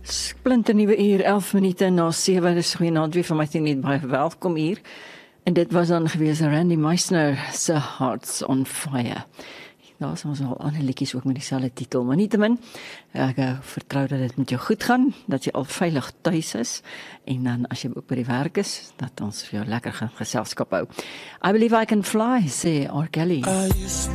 Splinter nuwe uur, 11 minute na 7, dis goeienaand weer van my net baie welkom hier. En dit was dan gewees Randy Meisner se Hearts on Fire. Daar is ons al ander liedjies ook met dieselfde titel, maar nietemin, ek vertrou dat dit met jou goed gaan, dat jy al veilig tuis is, en dan as jy ook by die werk is, dat ons vir jou lekker gaan geselskap hou. I Believe I Can Fly, sê R. Kelly.